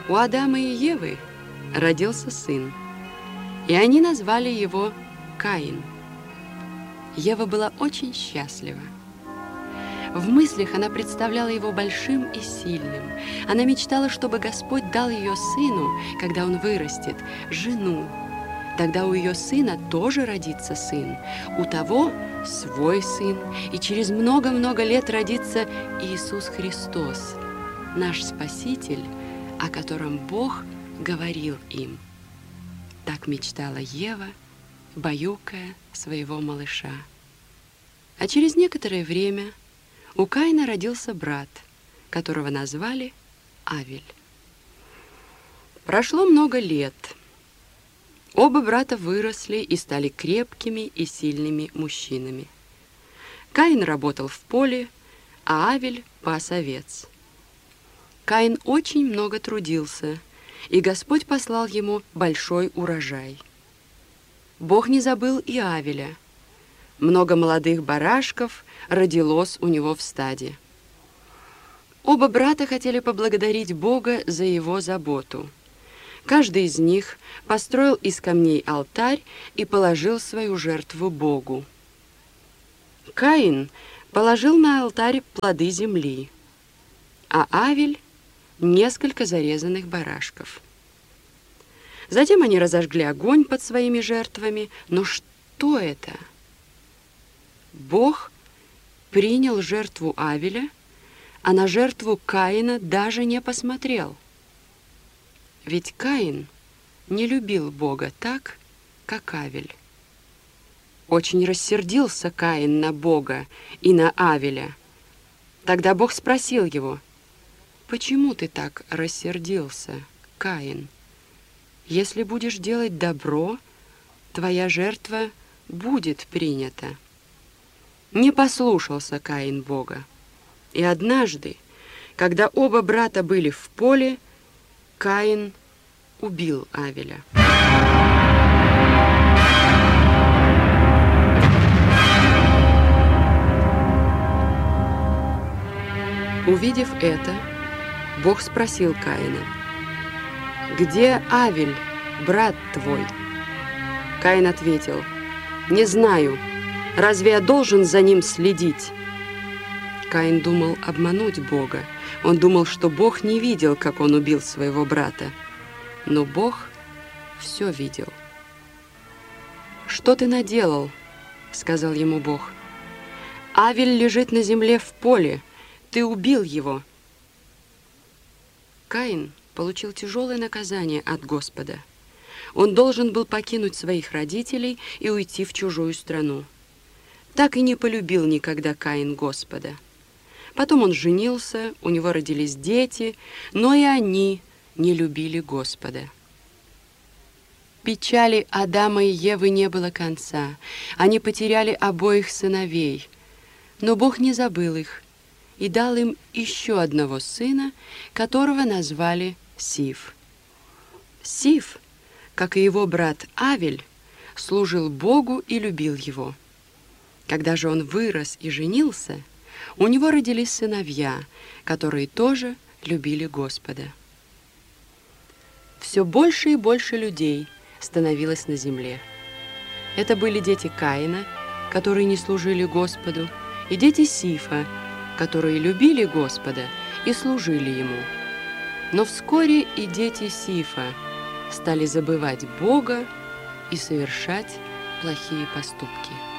У Адама и Евы родился сын, и они назвали его Каин. Ева была очень счастлива. В мыслях она представляла его большим и сильным. Она мечтала, чтобы Господь дал ее сыну, когда он вырастет, жену. Тогда у ее сына тоже родится сын, у того свой сын, и через много-много лет родится Иисус Христос, наш Спаситель, о котором Бог говорил им. Так мечтала Ева, баюкая своего малыша. А через некоторое время у Каина родился брат, которого назвали Авель. Прошло много лет. Оба брата выросли и стали крепкими и сильными мужчинами. Каин работал в поле, а Авель пас овец. Каин очень много трудился, и Господь послал ему большой урожай. Бог не забыл и Авеля. Много молодых барашков родилось у него в стаде. Оба брата хотели поблагодарить Бога за его заботу. Каждый из них построил из камней алтарь и положил свою жертву Богу. Каин положил на алтарь плоды земли, а Авель – несколько зарезанных барашков. Затем они разожгли огонь под своими жертвами. Но что это? Бог принял жертву Авеля, а на жертву Каина даже не посмотрел. Ведь Каин не любил Бога так, как Авель. Очень рассердился Каин на Бога и на Авеля. Тогда Бог спросил его: «Почему ты так рассердился, Каин? Если будешь делать добро, твоя жертва будет принята». Не послушался Каин Бога. И однажды, когда оба брата были в поле, Каин убил Авеля. Увидев это, Бог спросил Каина: «Где Авель, брат твой?» Каин ответил: «Не знаю. Разве я должен за ним следить?» Каин думал обмануть Бога. Он думал, что Бог не видел, как он убил своего брата. Но Бог все видел. «Что ты наделал?» — сказал ему Бог. «Авель лежит на земле в поле. Ты убил его». Каин получил тяжелое наказание от Господа. Он должен был покинуть своих родителей и уйти в чужую страну. Так и не полюбил никогда Каин Господа. Потом он женился, у него родились дети, но и они не любили Господа. Печали Адама и Евы не было конца. Они потеряли обоих сыновей. Но Бог не забыл их и дал им еще одного сына, которого назвали Сиф. Сиф, как и его брат Авель, служил Богу и любил его. Когда же он вырос и женился, у него родились сыновья, которые тоже любили Господа. Все больше и больше людей становилось на земле. Это были дети Каина, которые не служили Господу, и дети Сифа, которые любили Господа и служили Ему. Но вскоре и дети Сифа стали забывать Бога и совершать плохие поступки.